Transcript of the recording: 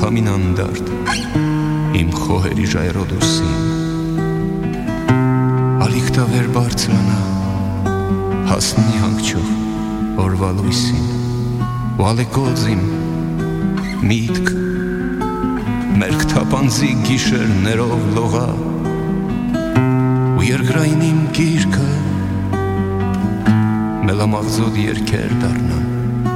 քամին անդարդ իմ խոհերի ժայռոդուսին ալիքտավեր բարձրանա հասնի հանգչող օրվա լույսին ու ալեկոծ իմ միտք մերկ թապանձի գիշերներով լողա ու երկրային իմ գիրքը մելամաղձոտ երկեր դառնան